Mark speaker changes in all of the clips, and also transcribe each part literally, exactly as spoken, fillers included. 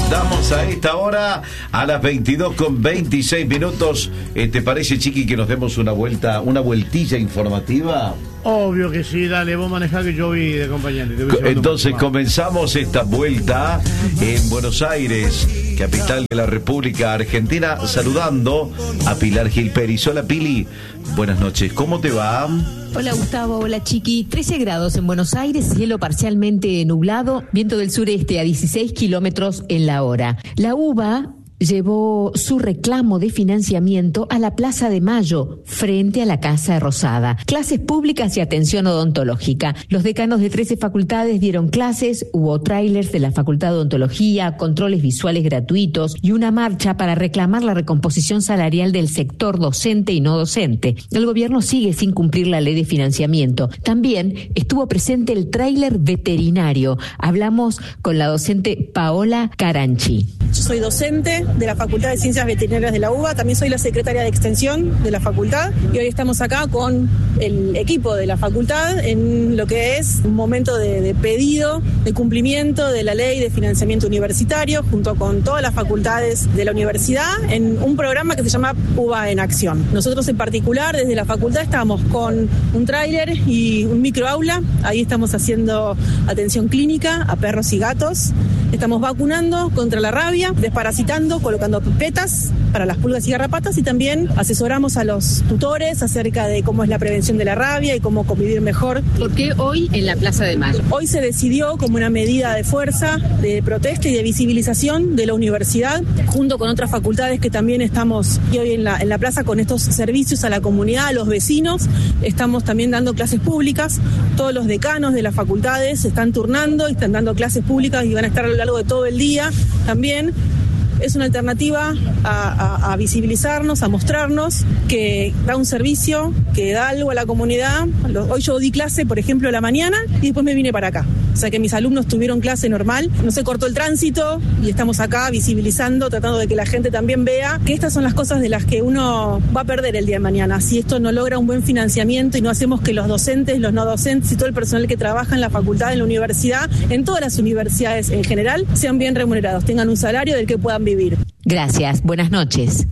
Speaker 1: Damos a esta hora, a las veintidós con veintiséis minutos. Eh, ¿Te parece, Chiqui, que nos demos una vuelta, una vueltilla informativa?
Speaker 2: Obvio que sí, dale, vos manejá que yo voy de acompañante.
Speaker 1: Entonces comenzamos esta vuelta en Buenos Aires, capital de la República Argentina, saludando a Pilar Gil Pérez. Hola, Pili, buenas noches, ¿cómo te va?
Speaker 3: Hola, Gustavo, hola, Chiqui. trece grados en Buenos Aires, cielo parcialmente nublado, viento del sureste a dieciséis kilómetros en la hora. La UBA llevó su reclamo de financiamiento a la Plaza de Mayo, frente a la Casa Rosada. Clases públicas y atención odontológica. Los decanos de trece facultades dieron clases, hubo trailers de la Facultad de Odontología, controles visuales gratuitos y una marcha para reclamar la recomposición salarial del sector docente y no docente. El gobierno sigue sin cumplir la ley de financiamiento. También estuvo presente el tráiler veterinario. Hablamos con la docente Paola Caranchi.
Speaker 4: Yo soy docente de la Facultad de Ciencias Veterinarias de la UBA, también soy la secretaria de Extensión de la facultad y hoy estamos acá con el equipo de la facultad en lo que es un momento de, de pedido, de cumplimiento de la ley de financiamiento universitario junto con todas las facultades de la universidad en un programa que se llama UBA en Acción. Nosotros en particular desde la facultad estamos con un tráiler y un microaula, ahí estamos haciendo atención clínica a perros y gatos, estamos vacunando contra la rabia, desparasitando, colocando pipetas para las pulgas y garrapatas y también asesoramos a los tutores acerca de cómo es la prevención de la rabia y cómo convivir mejor.
Speaker 3: ¿Por qué hoy en la Plaza de Mayo?
Speaker 4: Hoy se decidió como una medida de fuerza, de protesta y de visibilización de la universidad, junto con otras facultades que también estamos hoy en la, en la plaza con estos servicios a la comunidad, a los vecinos. Estamos también dando clases públicas, todos los decanos de las facultades se están turnando y están dando clases públicas y van a estar a lo largo de todo el día también. Es una alternativa a, a, a visibilizarnos, a mostrarnos que da un servicio, que da algo a la comunidad. Hoy yo di clase, por ejemplo, a la mañana y después me vine para acá. O sea que mis alumnos tuvieron clase normal, no se cortó el tránsito y estamos acá visibilizando, tratando de que la gente también vea que estas son las cosas de las que uno va a perder el día de mañana. Si esto no logra un buen financiamiento y no hacemos que los docentes, los no docentes y todo el personal que trabaja en la facultad, en la universidad, en todas las universidades en general, sean bien remunerados, tengan un salario del que puedan vivir.
Speaker 3: Gracias, buenas noches.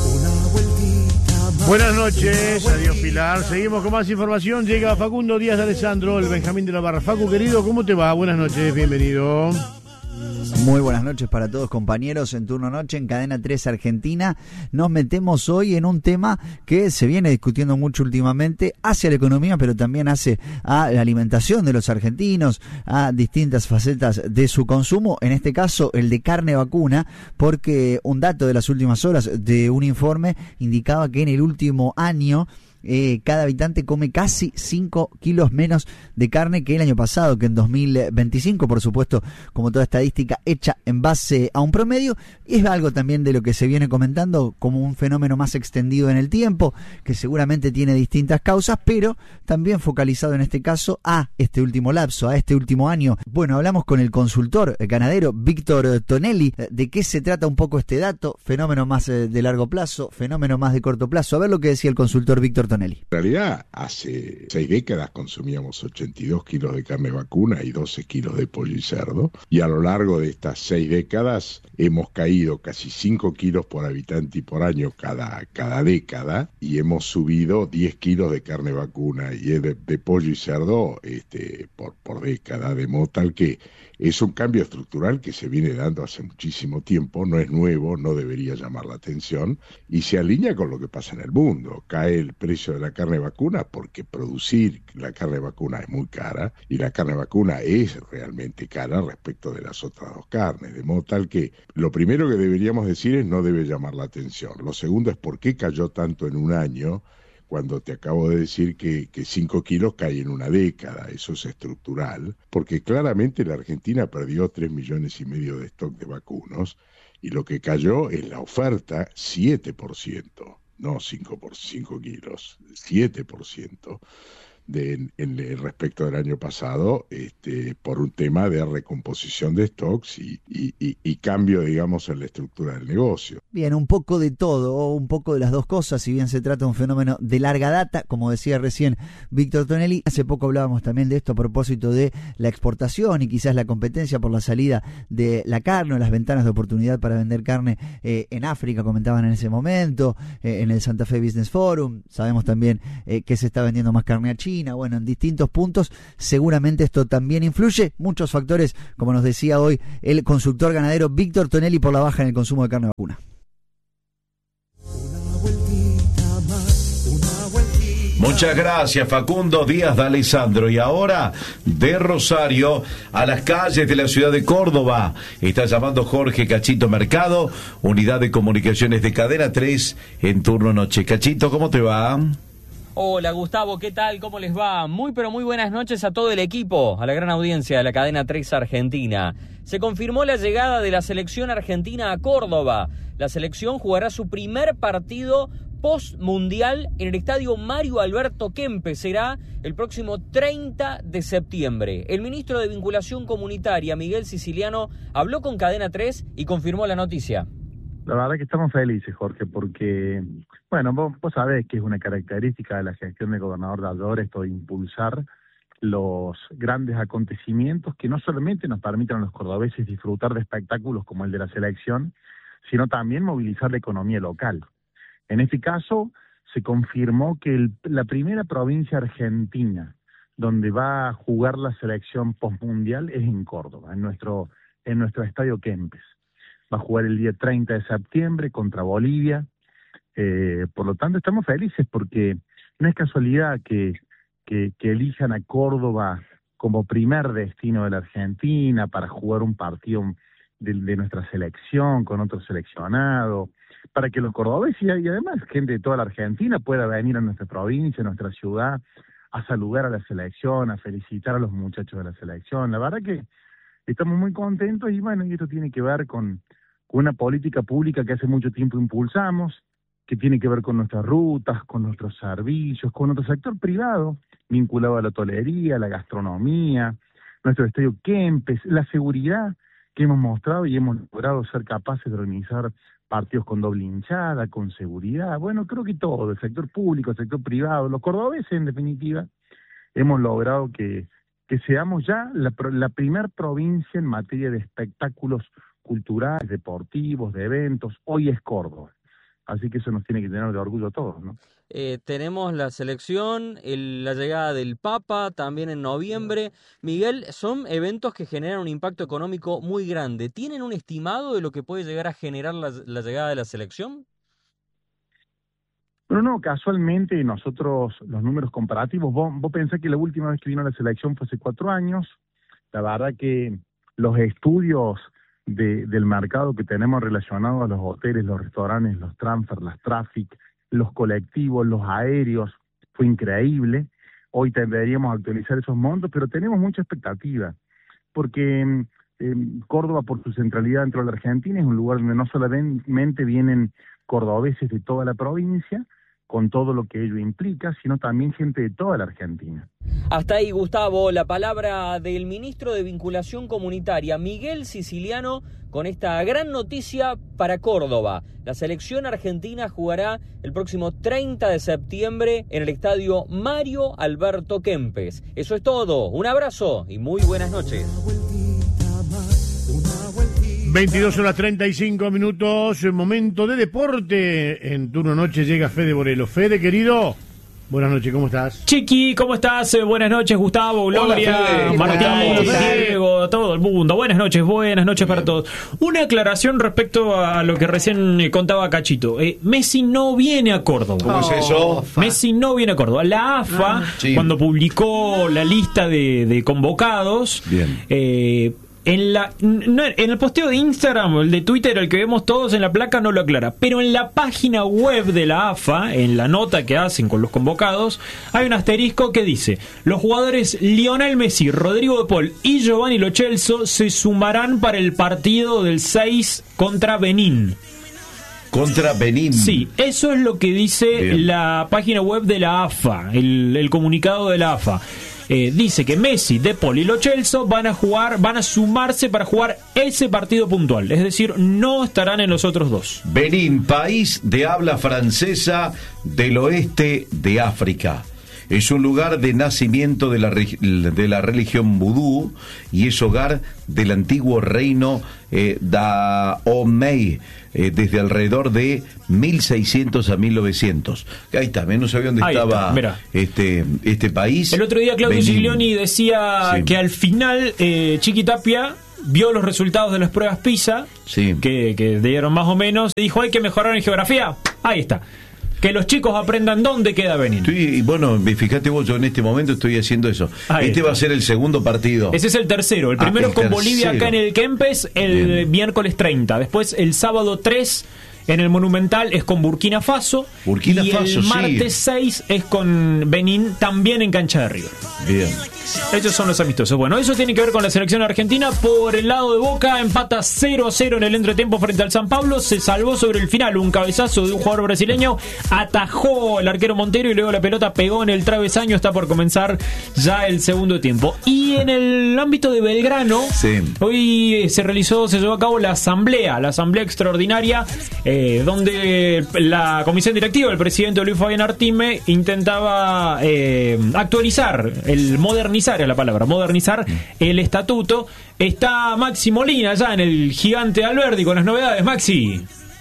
Speaker 2: Buenas noches, adiós Pilar. Seguimos con más información. Llega Facundo Díaz de Alessandro, el Benjamín de la Barra. Facu, querido, ¿cómo te va? Buenas noches, bienvenido.
Speaker 5: Muy buenas noches para todos, compañeros, en Turno Noche en Cadena tres Argentina. Nos metemos hoy en un tema que se viene discutiendo mucho últimamente hacia la economía, pero también hace a la alimentación de los argentinos, a distintas facetas de su consumo, en este caso el de carne vacuna, porque un dato de las últimas horas de un informe indicaba que en el último año Eh, cada habitante come casi cinco kilos menos de carne que el año pasado, que en dos mil veinticinco, por supuesto, como toda estadística hecha en base a un promedio, y es algo también de lo que se viene comentando como un fenómeno más extendido en el tiempo, que seguramente tiene distintas causas, pero también focalizado en este caso a este último lapso, a este último año. Bueno, hablamos con el consultor ganadero Víctor Tonelli. ¿De qué se trata un poco este dato? Fenómeno más de largo plazo, fenómeno más de corto plazo. A ver lo que decía el consultor Víctor Tonelli.
Speaker 6: En realidad, hace seis décadas consumíamos ochenta y dos kilos de carne vacuna y doce kilos de pollo y cerdo, y a lo largo de estas seis décadas hemos caído casi cinco kilos por habitante y por año cada, cada década, y hemos subido diez kilos de carne vacuna y de, de pollo y cerdo este, por, por década, de modo tal que es un cambio estructural que se viene dando hace muchísimo tiempo, no es nuevo, no debería llamar la atención, y se alinea con lo que pasa en el mundo. Cae el precio de la carne vacuna porque producir la carne vacuna es muy cara, y la carne vacuna es realmente cara respecto de las otras dos carnes, de modo tal que lo primero que deberíamos decir es no debe llamar la atención. Lo segundo es por qué cayó tanto en un año, cuando te acabo de decir que, que cinco kilos cae en una década. Eso es estructural, porque claramente la Argentina perdió tres millones y medio de stock de vacunos, y lo que cayó es la oferta siete por ciento, no cinco por cinco kilos, siete por ciento. de, en, en, respecto del año pasado, este, por un tema de recomposición de stocks y, y, y, y cambio, digamos, en la estructura del negocio.
Speaker 5: Bien, un poco de todo, un poco de las dos cosas, si bien se trata de un fenómeno de larga data, como decía recién Víctor Tonelli. Hace poco hablábamos también de esto a propósito de la exportación y quizás la competencia por la salida de la carne o las ventanas de oportunidad para vender carne eh, en África, comentaban en ese momento, eh, en el Santa Fe Business Forum. Sabemos también eh, que se está vendiendo más carne a China. Bueno, en distintos puntos seguramente esto también influye. Muchos factores, como nos decía hoy el consultor ganadero Víctor Tonelli, por la baja en el consumo de carne vacuna.
Speaker 1: Muchas gracias, Facundo Díaz de Alessandro. Y ahora, de Rosario a las calles de la ciudad de Córdoba, está llamando Jorge Cachito Mercado, Unidad de Comunicaciones de Cadena tres, en turno noche. Cachito, ¿cómo te va?
Speaker 7: Hola, Gustavo, ¿qué tal? ¿Cómo les va? Muy pero muy buenas noches a todo el equipo, a la gran audiencia de la Cadena tres Argentina. Se confirmó la llegada de la selección argentina a Córdoba. La selección jugará su primer partido post-mundial en el estadio Mario Alberto Kempes. Será el próximo treinta de septiembre. El ministro de Vinculación Comunitaria, Miguel Siciliano, habló con Cadena tres y confirmó la noticia.
Speaker 8: La verdad que estamos felices, Jorge, porque, bueno, vos, vos sabés que es una característica de la gestión del gobernador Dallador esto de impulsar los grandes acontecimientos que no solamente nos permitan a los cordobeses disfrutar de espectáculos como el de la selección, sino también movilizar la economía local. En este caso, se confirmó que el, la primera provincia argentina donde va a jugar la selección postmundial es en Córdoba, en nuestro, en nuestro estadio Kempes. Va a jugar el día treinta de septiembre contra Bolivia. Eh, por lo tanto, estamos felices porque no es casualidad que, que, que elijan a Córdoba como primer destino de la Argentina para jugar un partido de, de nuestra selección con otro seleccionado, para que los cordobeses y además gente de toda la Argentina pueda venir a nuestra provincia, a nuestra ciudad, a saludar a la selección, a felicitar a los muchachos de la selección. La verdad que estamos muy contentos y bueno, y esto tiene que ver con, con una política pública que hace mucho tiempo impulsamos, que tiene que ver con nuestras rutas, con nuestros servicios, con nuestro sector privado, vinculado a la hotelería, a la gastronomía, nuestro estadio Kempes, la seguridad que hemos mostrado y hemos logrado ser capaces de organizar partidos con doble hinchada, con seguridad. Bueno, creo que todo, el sector público, el sector privado, los cordobeses en definitiva, hemos logrado que, que seamos ya la, la primer provincia en materia de espectáculos culturales, deportivos, de eventos. Hoy es Córdoba. Así que eso nos tiene que tener de orgullo a todos, ¿no?
Speaker 7: Eh, tenemos la selección, el, la llegada del Papa, también en noviembre. Miguel, son eventos que generan un impacto económico muy grande. ¿Tienen un estimado de lo que puede llegar a generar la, la llegada de la selección?
Speaker 8: Pero no, casualmente nosotros, los números comparativos, vos, vos pensás que la última vez que vino la selección fue hace cuatro años. La verdad que los estudios de, del mercado que tenemos relacionados a los hoteles, los restaurantes, los transfers, las traffic, los colectivos, los aéreos, fue increíble. Hoy deberíamos actualizar esos montos, pero tenemos mucha expectativa, porque eh, Córdoba, por su centralidad dentro de la Argentina, es un lugar donde no solamente vienen cordobeses de toda la provincia, con todo lo que ello implica, sino también gente de toda la Argentina.
Speaker 7: Hasta ahí, Gustavo, la palabra del ministro de Vinculación Comunitaria, Miguel Siciliano, con esta gran noticia para Córdoba. La selección argentina jugará el próximo treinta de septiembre en el estadio Mario Alberto Kempes. Eso es todo. Un abrazo y muy buenas noches.
Speaker 2: veintidós horas treinta y cinco minutos, momento de deporte. En turno noche llega Fede Borelo. Fede, querido, buenas noches, ¿cómo estás?
Speaker 9: Chiqui, ¿cómo estás? Buenas noches, Gustavo, Gloria,
Speaker 1: Hola,
Speaker 9: Martín, Diego, todo el mundo. Buenas noches, buenas noches para todos. Una aclaración respecto a lo que recién contaba Cachito. Eh, Messi no viene a Córdoba.
Speaker 1: ¿Cómo es eso?
Speaker 9: Messi no viene a Córdoba. La A F A,
Speaker 1: ah, sí.
Speaker 9: cuando publicó la lista de, de convocados,
Speaker 1: Bien.
Speaker 9: Eh, En, la, no, en el posteo de Instagram, el de Twitter, el que vemos todos en la placa, no lo aclara. Pero en la página web de la A F A, en la nota que hacen con los convocados, hay un asterisco que dice: los jugadores Lionel Messi, Rodrigo de Paul y Giovanni Lo Celso se sumarán para el partido del seis contra Benín.
Speaker 1: contra Benín.
Speaker 9: Sí, eso es lo que dice Bien. la página web de la A F A, el, el comunicado de la A F A. Eh, dice que Messi, De Paul y Lo Celso van a jugar, van a sumarse para jugar ese partido puntual, es decir, no estarán en los otros dos.
Speaker 1: Benín, país de habla francesa del oeste de África. Es un lugar de nacimiento de la, de la religión vudú y es hogar del antiguo reino eh, Dahomey eh, desde alrededor de mil seiscientos a mil novecientos. Ahí está, no sabía dónde Ahí estaba está, este, este país.
Speaker 9: El otro día Claudio Benín. Giglioni decía sí. que al final eh, Chiqui Tapia vio los resultados de las pruebas PISA, sí. que, que dieron más o menos, y dijo, hay que mejorar en geografía. Ahí está. Que los chicos aprendan dónde queda Benín.
Speaker 1: Estoy, y bueno, fíjate vos, yo en este momento estoy haciendo eso. Ahí este está. Va a ser el segundo partido.
Speaker 9: Ese es el tercero. El primero ah, el con tercero. Bolivia acá en el Kempes el Bien. miércoles treinta. Después el sábado tres en el Monumental es con Burkina Faso.
Speaker 1: Burkina
Speaker 9: y
Speaker 1: Faso,
Speaker 9: el martes
Speaker 1: sí.
Speaker 9: seis es con Benín, también en cancha de River.
Speaker 1: Bien.
Speaker 9: Estos son los amistosos. Bueno, eso tiene que ver con la selección argentina. Por el lado de Boca, empata cero a cero en el entretiempo frente al San Pablo. Se salvó sobre el final un cabezazo de un jugador brasileño. Atajó el arquero Montero y luego la pelota pegó en el travesaño. Está por comenzar ya el segundo tiempo. Y en el ámbito de Belgrano, sí. hoy se realizó, se llevó a cabo la asamblea, la asamblea extraordinaria, eh, donde la comisión directiva, el presidente Luis Fabián Artime, intentaba eh, actualizar, el modernizar es la palabra, modernizar el estatuto. Está Maxi Molina ya en el Gigante Alberdi con las novedades. Maxi.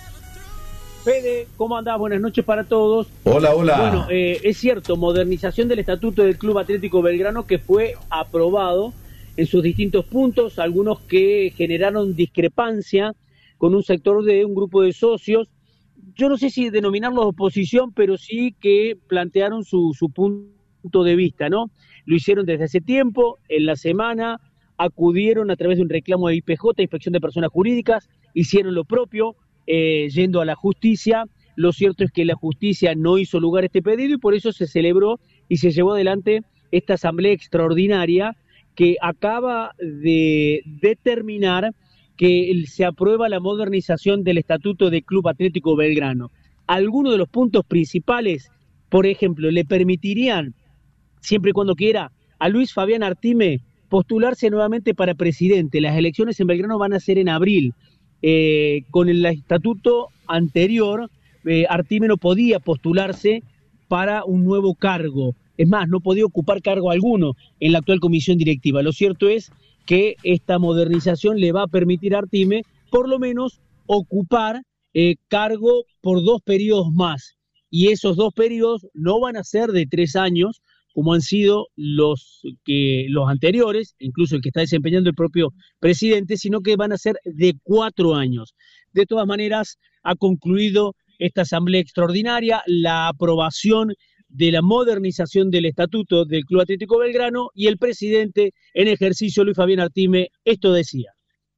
Speaker 10: Fede, ¿cómo andás? Buenas noches para todos.
Speaker 1: Hola, hola.
Speaker 10: Bueno, eh, es cierto, modernización del estatuto del Club Atlético Belgrano que fue aprobado en sus distintos puntos, algunos que generaron discrepancia con un sector de un grupo de socios. Yo no sé si denominarlo oposición, pero sí que plantearon su, su punto de vista, ¿no? Lo hicieron desde hace tiempo, en la semana acudieron a través de un reclamo de I P J, Inspección de Personas Jurídicas, hicieron lo propio, eh, yendo a la justicia. Lo cierto es que la justicia no hizo lugar a este pedido y por eso se celebró y se llevó adelante esta asamblea extraordinaria que acaba de determinar que se aprueba la modernización del Estatuto del Club Atlético Belgrano. Algunos de los puntos principales, por ejemplo, le permitirían, siempre y cuando quiera, a Luis Fabián Artime postularse nuevamente para presidente. Las elecciones en Belgrano van a ser en abril. Eh, con el estatuto anterior, eh, Artime no podía postularse para un nuevo cargo. Es más, no podía ocupar cargo alguno en la actual comisión directiva. Lo cierto es que esta modernización le va a permitir a Artime, por lo menos, ocupar eh, cargo por dos periodos más. Y esos dos periodos no van a ser de tres años, como han sido los que los anteriores, incluso el que está desempeñando el propio presidente, sino que van a ser de cuatro años. De todas maneras, ha concluido esta asamblea extraordinaria, la aprobación de la modernización del estatuto del Club Atlético Belgrano, y el presidente en ejercicio, Luis Fabián Artime, esto decía.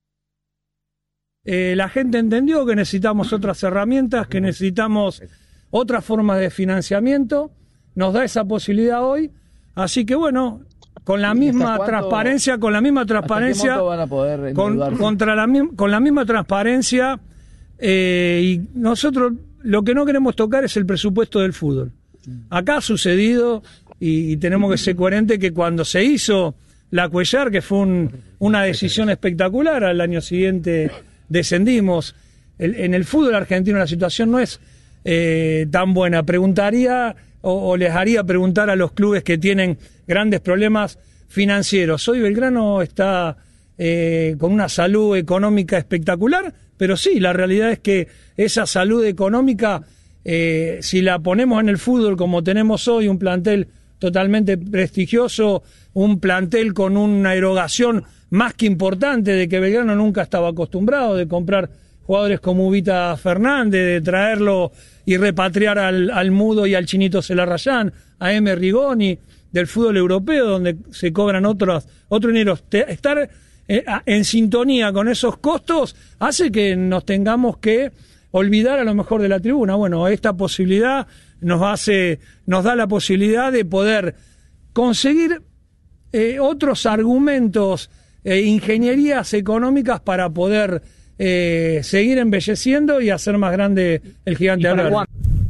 Speaker 11: Eh, la gente entendió que necesitamos otras herramientas, que necesitamos otras formas de financiamiento. Nos da esa posibilidad hoy, así que bueno, con la misma transparencia, con la misma transparencia, van a poder con, contra la, con la misma transparencia, eh, y nosotros lo que no queremos tocar es el presupuesto del fútbol. Acá ha sucedido, y, y tenemos que ser coherentes, que cuando se hizo la Cuellar, que fue un, una decisión espectacular, al año siguiente descendimos. El, en el fútbol argentino la situación no es eh, tan buena. Preguntaría... O, o les haría preguntar a los clubes que tienen grandes problemas financieros. Hoy Belgrano está eh, con una salud económica espectacular, pero sí, la realidad es que esa salud económica, eh, si la ponemos en el fútbol como tenemos hoy, un plantel totalmente prestigioso, un plantel con una erogación más que importante, de que Belgrano nunca estaba acostumbrado, de comprar jugadores como Ubita Fernández, de traerlo y repatriar al, al Mudo y al Chinito Celarrayán, a M. Rigoni, del fútbol europeo, donde se cobran otros otro dinero. Estar eh, en sintonía con esos costos hace que nos tengamos que olvidar a lo mejor de la tribuna. Bueno, esta posibilidad nos hace, nos da la posibilidad de poder conseguir eh, otros argumentos, eh, ingenierías económicas para poder eh, seguir embelleciendo y hacer más grande el gigante Alberdi.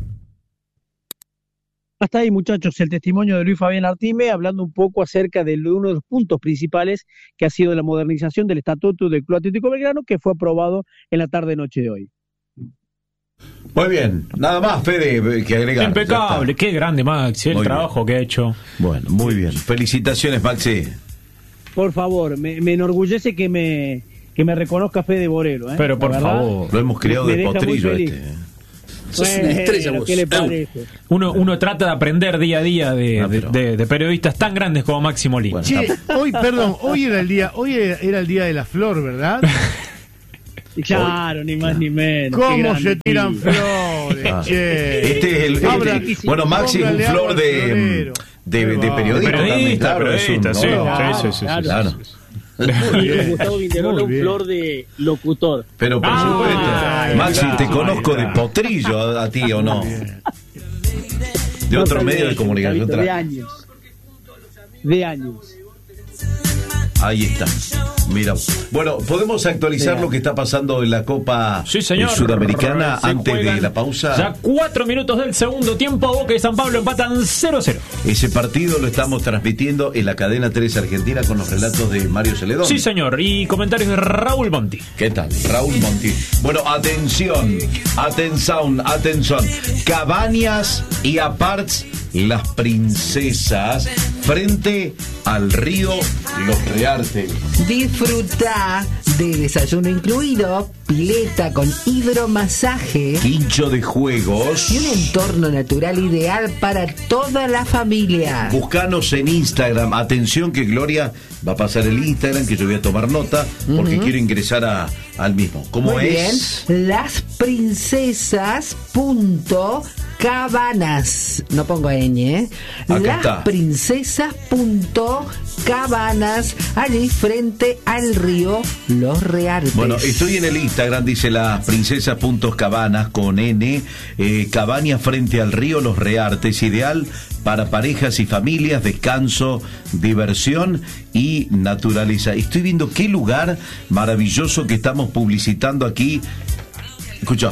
Speaker 10: Hasta ahí, muchachos, el testimonio de Luis Fabián Artime, hablando un poco acerca de uno de los puntos principales que ha sido la modernización del estatuto del Club Atlético Belgrano, que fue aprobado en la tarde-noche de hoy.
Speaker 1: Muy bien, nada más, Fede, que agregar.
Speaker 9: Impecable, qué grande, Maxi, el
Speaker 1: Muy
Speaker 9: trabajo
Speaker 1: bien.
Speaker 9: que ha hecho.
Speaker 1: Bueno, muy bien. Felicitaciones, Maxi.
Speaker 10: Por favor, me, me enorgullece que me, que me reconozca Fede Borero. ¿eh?
Speaker 9: Pero por
Speaker 10: La verdad,
Speaker 9: favor.
Speaker 1: Lo hemos criado
Speaker 10: me
Speaker 1: de
Speaker 10: deja muy
Speaker 1: potrillo
Speaker 10: feliz.
Speaker 1: este.
Speaker 12: Sos una estrella,
Speaker 10: Bueno,
Speaker 12: vos.
Speaker 10: ¿qué le parece?
Speaker 9: Uno, uno trata de aprender día a día de,
Speaker 1: No, pero-
Speaker 9: de, de- de periodistas tan grandes como Maxi Molina.
Speaker 1: Bueno.
Speaker 2: Che, hoy, perdón, hoy era el día, hoy era era el día de la flor, ¿verdad?
Speaker 10: Claro, ni más ni menos. qué
Speaker 2: ¿Cómo
Speaker 10: grande,
Speaker 2: se tiran
Speaker 10: tío.
Speaker 2: flores,
Speaker 1: Ah.
Speaker 2: che?
Speaker 1: Este es el.
Speaker 2: Abra-
Speaker 1: este- bueno, Maxi es un
Speaker 2: póngale agua
Speaker 1: flor
Speaker 2: al
Speaker 1: de,
Speaker 2: florero.
Speaker 1: de, de,
Speaker 2: Qué
Speaker 1: de
Speaker 2: va.
Speaker 1: periodista. también,
Speaker 9: Periodista,
Speaker 1: claro, es un-
Speaker 9: periodista, sí,
Speaker 1: no,
Speaker 9: sí, sí, sí,
Speaker 10: Claro.
Speaker 1: Claro.
Speaker 2: Muy bien,
Speaker 10: Gustavo Vinderola,
Speaker 2: muy
Speaker 10: un
Speaker 2: bien.
Speaker 10: flor de locutor.
Speaker 1: Pero por
Speaker 9: Ah,
Speaker 1: supuesto. Maxi,
Speaker 9: claro,
Speaker 1: te conozco
Speaker 9: claro.
Speaker 1: de potrillo a, a ti, ¿o no? De otro
Speaker 10: Totalmente,
Speaker 1: medio de comunicación.
Speaker 10: Gustavo, De
Speaker 1: tra-
Speaker 10: años. De años.
Speaker 1: Ahí está. Mira. Bueno, ¿podemos actualizar lo que está pasando en la Copa
Speaker 9: Sí, señor.
Speaker 1: eh, Sudamericana
Speaker 9: Se
Speaker 1: antes
Speaker 9: juegan
Speaker 1: de la pausa?
Speaker 9: Ya cuatro minutos del segundo tiempo, Boca y San Pablo empatan cero cero.
Speaker 1: Ese partido lo estamos transmitiendo en la cadena tres Argentina con los relatos de Mario Celedón.
Speaker 9: Sí, señor. Y comentarios de Raúl Monti.
Speaker 1: ¿Qué tal? Raúl Monti. Bueno, atención, atención, atención. Cabañas y aparts Las Princesas frente al río Los Reartes.
Speaker 13: Disfruta de desayuno incluido, pileta con hidromasaje
Speaker 1: Quincho de juegos.
Speaker 13: y un entorno natural ideal para toda la familia.
Speaker 1: Buscanos en Instagram. Atención que Gloria va a pasar el Instagram, que yo voy a tomar nota porque quiero ingresar a, al mismo. ¿Cómo
Speaker 13: Muy
Speaker 1: es?
Speaker 13: bien. Las princesas punto cabanas. No pongo ñ, ¿eh?
Speaker 1: Acá
Speaker 13: Las
Speaker 1: está.
Speaker 13: princesas punto cabanas, allí frente al río Los Reartes.
Speaker 1: Bueno, estoy en el Instagram, dice las princesas.cabanas con N, eh, cabaña frente al río Los Reartes, ideal para parejas y familias, descanso, diversión y naturaleza. Estoy viendo qué lugar maravilloso que estamos publicitando aquí. Escucha.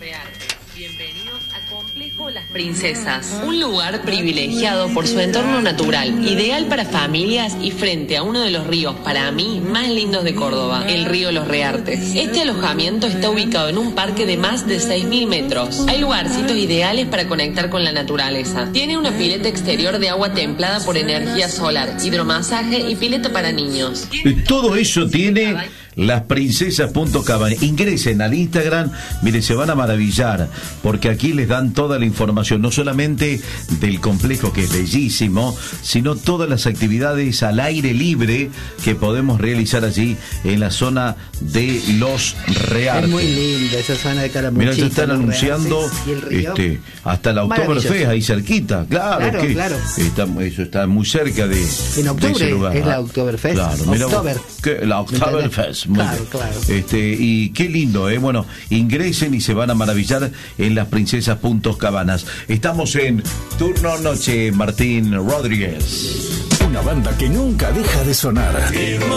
Speaker 14: Las Princesas, un lugar privilegiado por su entorno natural, ideal para familias y frente a uno de los ríos, para mí, más lindos de Córdoba, el río Los Reartes. Este alojamiento está ubicado en un parque de más de seis mil metros. Hay lugarcitos ideales para conectar con la naturaleza. Tiene una pileta exterior de agua templada por energía solar, hidromasaje y pileta para niños.
Speaker 1: Todo eso tiene las princesas.cabañas. Ingresen al Instagram, miren, se van a maravillar, porque aquí les dan toda la información, no solamente del complejo, que es bellísimo, sino todas las actividades al aire libre que podemos realizar allí en la zona de Los Reartes.
Speaker 13: Es muy linda esa zona de Calamuchita.
Speaker 1: Mira, ya están
Speaker 13: Los
Speaker 1: anunciando
Speaker 13: Reartes y el río.
Speaker 1: este, hasta la
Speaker 13: Maravilloso.
Speaker 1: Oktoberfest ahí cerquita, claro,
Speaker 13: Claro,
Speaker 1: que
Speaker 13: claro.
Speaker 1: Está, eso está muy cerca de,
Speaker 13: En octubre
Speaker 1: de ese lugar.
Speaker 13: es la
Speaker 1: Ah,
Speaker 13: Oktoberfest.
Speaker 1: Claro, mira vos,
Speaker 13: Oktober.
Speaker 1: que la Oktoberfest, muy
Speaker 13: Claro,
Speaker 1: bien.
Speaker 13: claro.
Speaker 1: Este, y qué lindo, ¿eh? Bueno, ingresen y se van a maravillar en las princesas.cabanas. Estamos en Turno Noche, Martín Rodríguez.
Speaker 15: Una banda que nunca deja de sonar.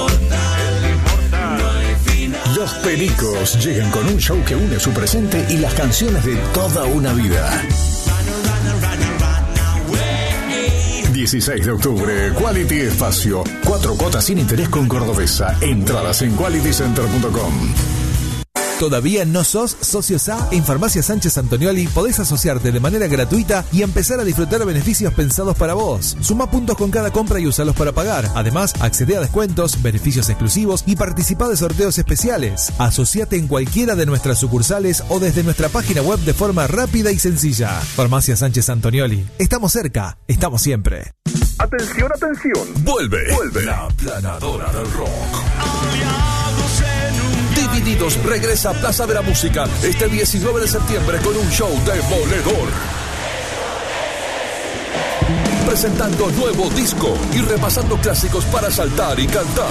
Speaker 15: Los Pericos llegan con un show que une su presente y las canciones de toda una vida. dieciséis de octubre, Quality Espacio. Cuatro cuotas sin interés con Cordobesa. Entradas en quality center punto com.
Speaker 16: ¿Todavía no sos socio S A? En Farmacia Sánchez Antonioli podés asociarte de manera gratuita y empezar a disfrutar beneficios pensados para vos. Suma puntos con cada compra y usalos para pagar. Además, accede a descuentos, beneficios exclusivos y participa de sorteos especiales. Asociate en cualquiera de nuestras sucursales o desde nuestra página web de forma rápida y sencilla. Farmacia Sánchez Antonioli. Estamos cerca, estamos siempre.
Speaker 15: Atención, atención. Vuelve. Vuelve. La Planadora del Rock. Divididos regresa a Plaza de la Música este diecinueve de septiembre con un show demoledor. Presentando nuevo disco y repasando clásicos para saltar y cantar.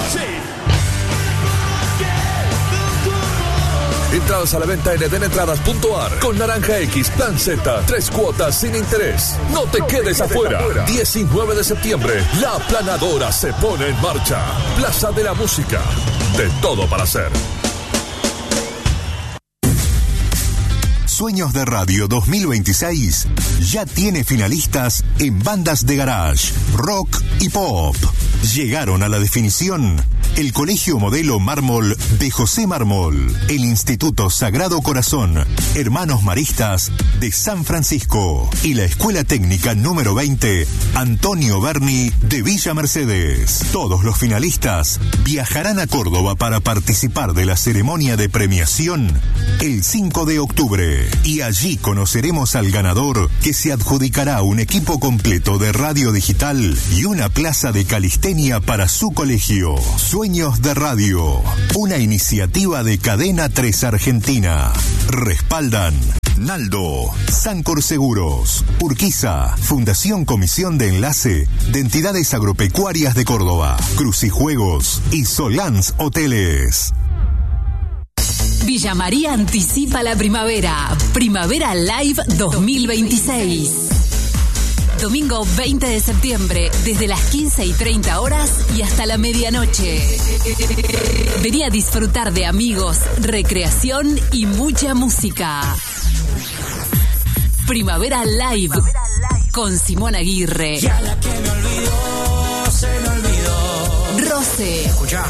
Speaker 15: Entradas a la venta en edenetradas punto a r con Naranja X, Plan Z, tres cuotas sin interés. No te, no quedes, te quedes afuera. afuera. diecinueve de septiembre, La Planadora se pone en marcha. Plaza de la Música. De todo para hacer.
Speaker 17: Sueños de Radio dos mil veintiséis ya tiene finalistas en bandas de garage, rock y pop. Llegaron a la definición el Colegio Modelo Mármol de José Mármol, el Instituto Sagrado Corazón, Hermanos Maristas de San Francisco y la Escuela Técnica número veinte, Antonio Berni de Villa Mercedes. Todos los finalistas viajarán a Córdoba para participar de la ceremonia de premiación el cinco de octubre y allí conoceremos al ganador, que se adjudicará un equipo completo de radio digital y una plaza de calistenia para su colegio. Sueños de Radio, una iniciativa de Cadena tres Argentina. Respaldan Naldo, Sancor Seguros, Urquiza, Fundación Comisión de Enlace de Entidades Agropecuarias de Córdoba, Crucijuegos y Solans Hoteles.
Speaker 18: Villa María anticipa la primavera. Primavera Live dos mil veintiséis. Domingo veinte de septiembre, desde las quince y treinta horas y hasta la medianoche. Vení a disfrutar de amigos, recreación y mucha música. Primavera Live con Simón Aguirre.
Speaker 19: Ya la que me olvidó, se me olvidó.
Speaker 18: Rose.
Speaker 19: Escuchá.